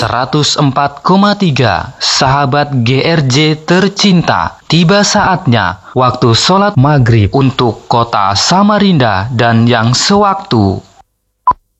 104,3 sahabat GRJ tercinta, tiba saatnya waktu sholat maghrib untuk kota Samarinda dan yang sewaktu.